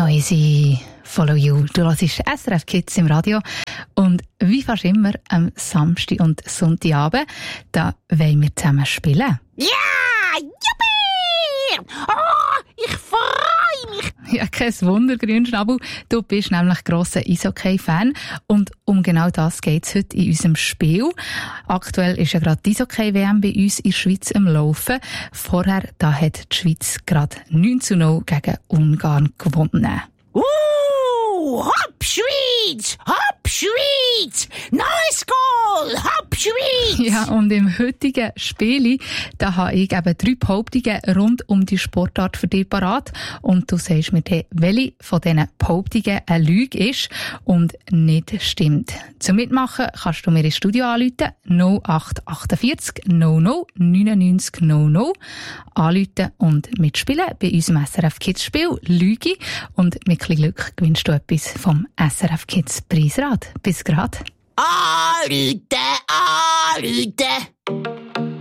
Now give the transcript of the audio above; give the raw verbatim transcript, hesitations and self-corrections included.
No easy, follow you. Du hörst S R F Kids im Radio. Und wie fast immer am Samstag und Sonntagabend, da wollen wir zusammen spielen. Ja! Juppie! Oh, ich freue mich! Ja, kein Wunder, Grünschnabel. Du bist nämlich grosser Eishockey-Fan. Und um genau das geht es heute in unserem Spiel. Aktuell ist ja gerade die Eishockey-W M bei uns in der Schweiz am Laufen. Vorher da hat die Schweiz gerade neun zu null gegen Ungarn gewonnen. Uh, hopp Schweiz! Hopp Schweiz! Nice goal! Hopp Schweiz! Ja, und im heutigen Spiel, da habe ich eben drei Behauptungen rund um die Sportart für dich parat. Und du sagst mir dann, welche von diesen Behauptungen eine Lüge ist und nicht stimmt. Zum Mitmachen kannst du mir ins Studio anrufen, null acht achtundvierzig null null neunundneunzig null null anrufen und mitspielen bei unserem S R F Kids Spiel Lüge. Und mit ein bisschen Glück gewinnst du etwas vom S R F Kids Preisrad. Bis grad. Anrufen, anrufen!